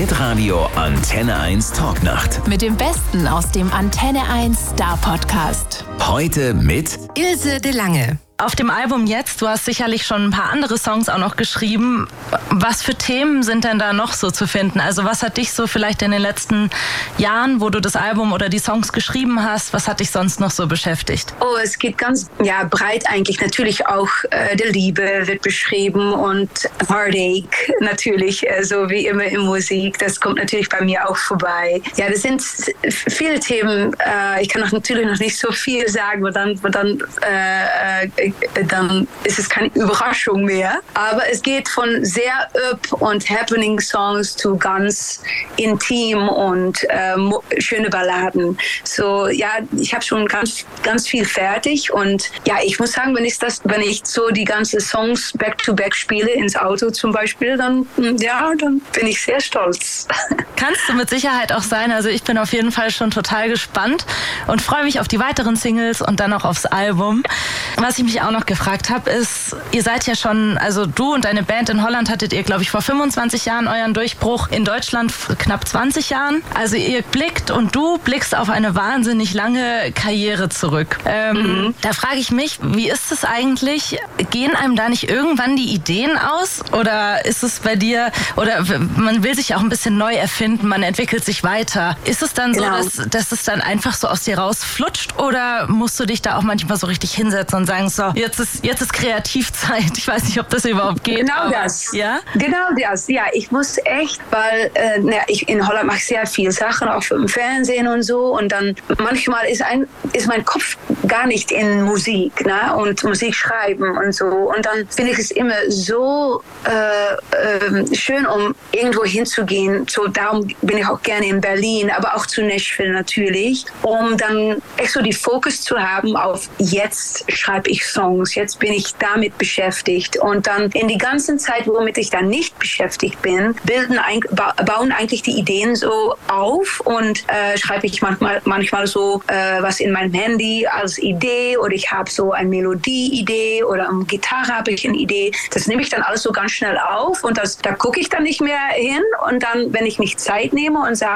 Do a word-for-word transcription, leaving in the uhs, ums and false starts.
Hitradio Antenne eins Talknacht. Mit dem Besten aus dem Antenne eins Star Podcast. Heute mit Ilse de Lange. Auf dem Album jetzt, du hast sicherlich schon ein paar andere Songs auch noch geschrieben. Was für Themen sind denn da noch so zu finden? Also was hat dich so vielleicht in den letzten Jahren, wo du das Album oder die Songs geschrieben hast, was hat dich sonst noch so beschäftigt? Oh, es geht ganz ja, breit eigentlich. Natürlich auch äh, die Liebe wird beschrieben und Heartache natürlich, äh, so wie immer in Musik. Das kommt natürlich bei mir auch vorbei. Ja, das sind viele Themen. Äh, ich kann auch natürlich noch nicht so viel sagen, weil dann, weil dann äh, dann ist es keine Überraschung mehr. Aber es geht von sehr up und happening Songs zu ganz intim und ähm, schöne Balladen. So, ja, ich habe schon ganz, ganz viel fertig und ja, ich muss sagen, wenn ich das, wenn ich so die ganzen Songs back to back spiele ins Auto zum Beispiel, dann ja, dann bin ich sehr stolz. Kannst du mit Sicherheit auch sein. Also ich bin auf jeden Fall schon total gespannt und freue mich auf die weiteren Singles und dann auch aufs Album. Was ich mich auch noch gefragt habe, ist, ihr seid ja schon, also du und deine Band in Holland hattet ihr, glaube ich, vor fünfundzwanzig Jahren euren Durchbruch, in Deutschland knapp zwanzig Jahren. Also ihr blickt und du blickst auf eine wahnsinnig lange Karriere zurück. Ähm, mhm. Da frage ich mich, wie ist es eigentlich? Gehen einem da nicht irgendwann die Ideen aus? Oder ist es bei dir, oder man will sich auch ein bisschen neu erfinden, man entwickelt sich weiter. Ist es dann genau. so, dass, dass es dann einfach so aus dir rausflutscht? Oder musst du dich da auch manchmal so richtig hinsetzen und sagen, so, jetzt ist, jetzt ist Kreativzeit. Ich weiß nicht, ob das überhaupt geht. Genau aber, das. Ja? Genau das. Ja, ich muss echt, weil äh, na, ich in Holland mache ich sehr viele Sachen, auch im Fernsehen und so. Und dann manchmal ist, ein, ist mein Kopf gar nicht in Musik, ne? Und Musik schreiben und so. Und dann finde ich es immer so äh, äh, schön, um irgendwo hinzugehen. So, darum bin ich auch gerne in Berlin, aber auch zu Nashville natürlich, um dann echt so die Fokus zu haben auf jetzt schreibe ich Songs, jetzt bin ich damit beschäftigt. Und dann in die ganze Zeit, womit ich dann nicht beschäftigt bin, bilden, bauen eigentlich die Ideen so auf und äh, schreibe ich manchmal, manchmal so äh, was in meinem Handy als Idee oder ich habe so eine Melodie-Idee oder eine Gitarre habe ich eine Idee. Das nehme ich dann alles so ganz schnell auf und das, da gucke ich dann nicht mehr hin und dann, wenn ich mich Zeit nehme und sage,